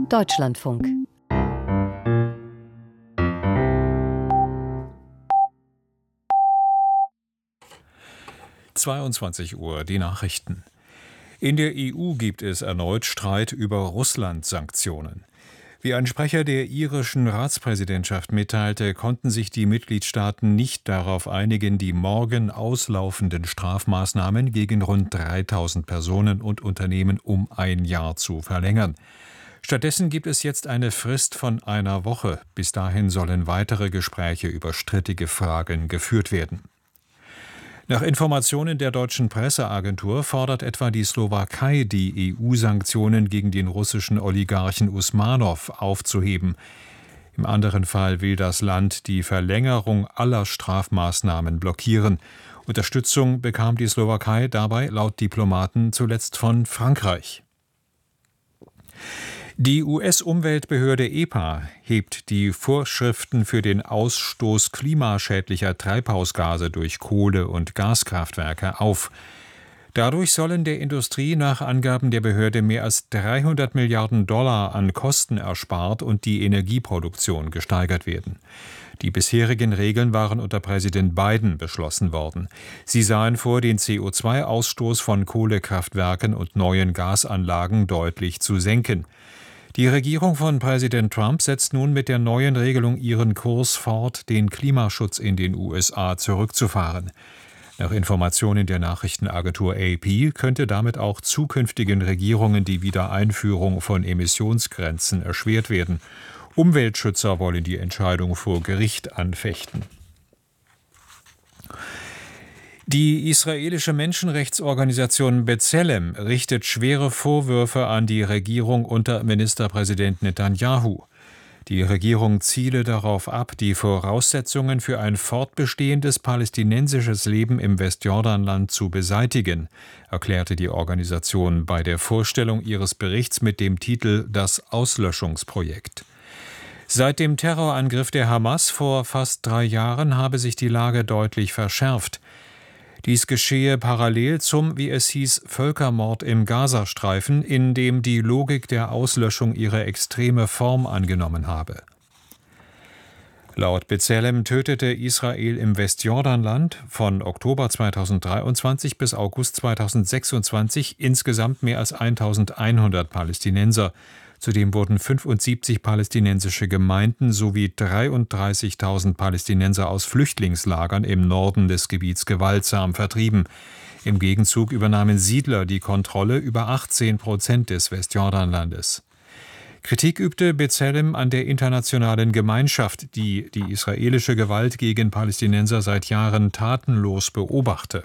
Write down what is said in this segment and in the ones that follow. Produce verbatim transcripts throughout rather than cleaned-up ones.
Deutschlandfunk. zweiundzwanzig Uhr, die Nachrichten. In der E U gibt es erneut Streit über Russland-Sanktionen. Wie ein Sprecher der irischen Ratspräsidentschaft mitteilte, konnten sich die Mitgliedstaaten nicht darauf einigen, die morgen auslaufenden Strafmaßnahmen gegen rund dreitausend Personen und Unternehmen um ein Jahr zu verlängern. Stattdessen gibt es jetzt eine Frist von einer Woche. Bis dahin sollen weitere Gespräche über strittige Fragen geführt werden. Nach Informationen der deutschen Presseagentur fordert etwa die Slowakei, die E U-Sanktionen gegen den russischen Oligarchen Usmanow aufzuheben. Im anderen Fall will das Land die Verlängerung aller Strafmaßnahmen blockieren. Unterstützung bekam die Slowakei dabei laut Diplomaten zuletzt von Frankreich. Die U S-Umweltbehörde E P A hebt die Vorschriften für den Ausstoß klimaschädlicher Treibhausgase durch Kohle- und Gaskraftwerke auf. Dadurch sollen der Industrie nach Angaben der Behörde mehr als dreihundert Milliarden Dollar an Kosten erspart und die Energieproduktion gesteigert werden. Die bisherigen Regeln waren unter Präsident Biden beschlossen worden. Sie sahen vor, den C O zwei Ausstoß von Kohlekraftwerken und neuen Gasanlagen deutlich zu senken. Die Regierung von Präsident Trump setzt nun mit der neuen Regelung ihren Kurs fort, den Klimaschutz in den U S A zurückzufahren. Nach Informationen der Nachrichtenagentur A P könnte damit auch zukünftigen Regierungen die Wiedereinführung von Emissionsgrenzen erschwert werden. Umweltschützer wollen die Entscheidung vor Gericht anfechten. Die israelische Menschenrechtsorganisation B'Tselem richtet schwere Vorwürfe an die Regierung unter Ministerpräsident Netanyahu. Die Regierung ziele darauf ab, die Voraussetzungen für ein fortbestehendes palästinensisches Leben im Westjordanland zu beseitigen, erklärte die Organisation bei der Vorstellung ihres Berichts mit dem Titel »Das Auslöschungsprojekt«. Seit dem Terrorangriff der Hamas vor fast drei Jahren habe sich die Lage deutlich verschärft. Dies geschehe parallel zum, wie es hieß, Völkermord im Gazastreifen, in dem die Logik der Auslöschung ihre extreme Form angenommen habe. Laut B'Tselem tötete Israel im Westjordanland von Oktober zweitausenddreiundzwanzig bis August zweitausendsechsundzwanzig insgesamt mehr als eintausendeinhundert Palästinenser. Zudem wurden fünfundsiebzig palästinensische Gemeinden sowie dreiunddreißigtausend Palästinenser aus Flüchtlingslagern im Norden des Gebiets gewaltsam vertrieben. Im Gegenzug übernahmen Siedler die Kontrolle über achtzehn Prozent des Westjordanlandes. Kritik übte B'Tselem an der internationalen Gemeinschaft, die die israelische Gewalt gegen Palästinenser seit Jahren tatenlos beobachte.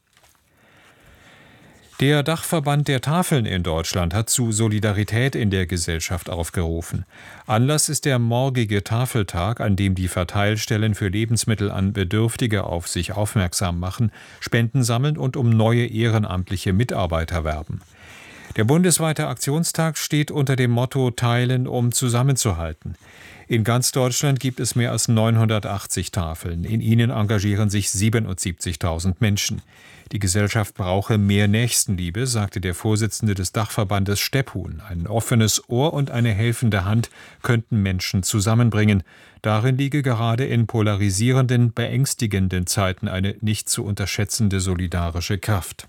Der Dachverband der Tafeln in Deutschland hat zu Solidarität in der Gesellschaft aufgerufen. Anlass ist der morgige Tafeltag, an dem die Verteilstellen für Lebensmittel an Bedürftige auf sich aufmerksam machen, Spenden sammeln und um neue ehrenamtliche Mitarbeiter werben. Der bundesweite Aktionstag steht unter dem Motto »Teilen, um zusammenzuhalten«. In ganz Deutschland gibt es mehr als neunhundertachtzig Tafeln. In ihnen engagieren sich siebenundsiebzigtausend Menschen. Die Gesellschaft brauche mehr Nächstenliebe, sagte der Vorsitzende des Dachverbandes Stephuhn. Ein offenes Ohr und eine helfende Hand könnten Menschen zusammenbringen. Darin liege gerade in polarisierenden, beängstigenden Zeiten eine nicht zu unterschätzende solidarische Kraft.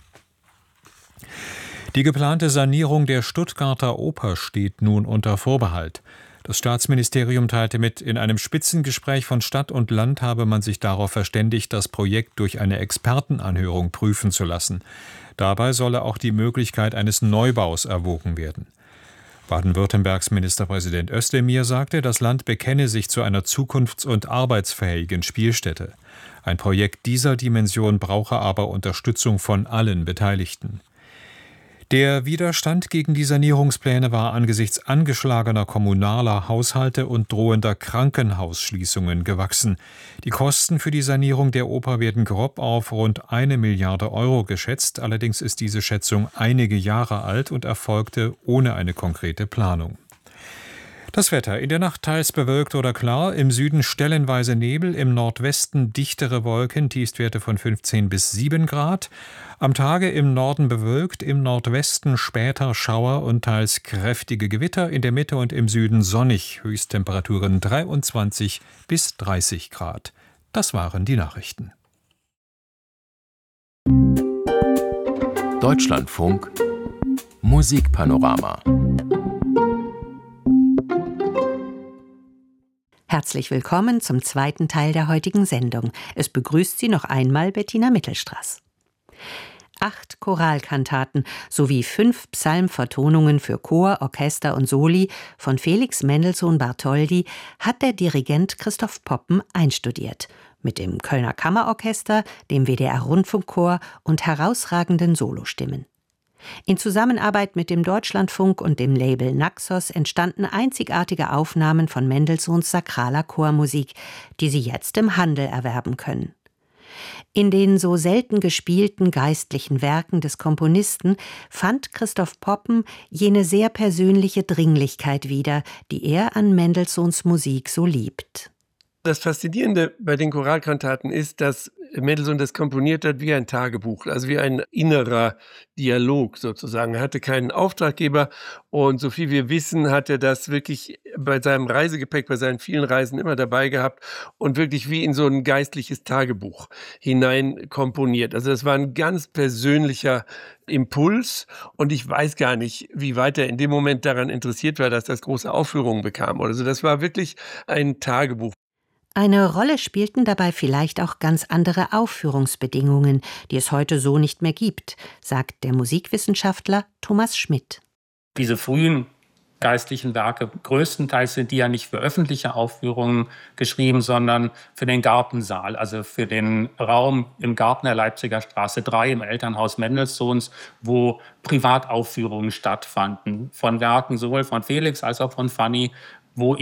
Die geplante Sanierung der Stuttgarter Oper steht nun unter Vorbehalt. Das Staatsministerium teilte mit, in einem Spitzengespräch von Stadt und Land habe man sich darauf verständigt, das Projekt durch eine Expertenanhörung prüfen zu lassen. Dabei solle auch die Möglichkeit eines Neubaus erwogen werden. Baden-Württembergs Ministerpräsident Özdemir sagte, das Land bekenne sich zu einer zukunfts- und arbeitsfähigen Spielstätte. Ein Projekt dieser Dimension brauche aber Unterstützung von allen Beteiligten. Der Widerstand gegen die Sanierungspläne war angesichts angeschlagener kommunaler Haushalte und drohender Krankenhausschließungen gewachsen. Die Kosten für die Sanierung der Oper werden grob auf rund eine Milliarde Euro geschätzt. Allerdings ist diese Schätzung einige Jahre alt und erfolgte ohne eine konkrete Planung. Das Wetter: In der Nacht teils bewölkt oder klar, im Süden stellenweise Nebel, im Nordwesten dichtere Wolken, Tiefstwerte von fünfzehn bis sieben Grad. Am Tage im Norden bewölkt, im Nordwesten später Schauer und teils kräftige Gewitter, in der Mitte und im Süden sonnig, Höchsttemperaturen dreiundzwanzig bis dreißig Grad. Das waren die Nachrichten. Deutschlandfunk Musikpanorama. Herzlich willkommen zum zweiten Teil der heutigen Sendung. Es begrüßt Sie noch einmal Bettina Mittelstraß. Acht Choralkantaten sowie fünf Psalmvertonungen für Chor, Orchester und Soli von Felix Mendelssohn Bartholdy hat der Dirigent Christoph Poppen einstudiert. Mit dem Kölner Kammerorchester, dem W D R-Rundfunkchor und herausragenden Solostimmen. In Zusammenarbeit mit dem Deutschlandfunk und dem Label Naxos entstanden einzigartige Aufnahmen von Mendelssohns sakraler Chormusik, die Sie jetzt im Handel erwerben können. In den so selten gespielten geistlichen Werken des Komponisten fand Christoph Poppen jene sehr persönliche Dringlichkeit wieder, die er an Mendelssohns Musik so liebt. Das Faszinierende bei den Choralkantaten ist, dass Mendelssohn das komponiert hat wie ein Tagebuch, also wie ein innerer Dialog sozusagen. Er hatte keinen Auftraggeber und so viel wir wissen, hat er das wirklich bei seinem Reisegepäck, bei seinen vielen Reisen immer dabei gehabt und wirklich wie in so ein geistliches Tagebuch hinein komponiert. Also das war ein ganz persönlicher Impuls und ich weiß gar nicht, wie weit er in dem Moment daran interessiert war, dass das große Aufführungen bekam. Also das war wirklich ein Tagebuch. Eine Rolle spielten dabei vielleicht auch ganz andere Aufführungsbedingungen, die es heute so nicht mehr gibt, sagt der Musikwissenschaftler Thomas Schmidt. Diese frühen geistlichen Werke, größtenteils sind die ja nicht für öffentliche Aufführungen geschrieben, sondern für den Gartensaal, also für den Raum im Garten der Leipziger Straße drei im Elternhaus Mendelssohns, wo Privataufführungen stattfanden, von Werken sowohl von Felix als auch von Fanny, wo